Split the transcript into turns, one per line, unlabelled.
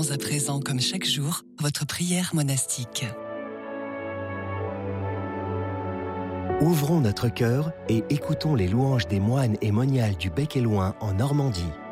Faisons à présent, comme chaque jour, votre prière monastique.
Ouvrons notre cœur et écoutons les louanges des moines et moniales du Bec et Loing en Normandie.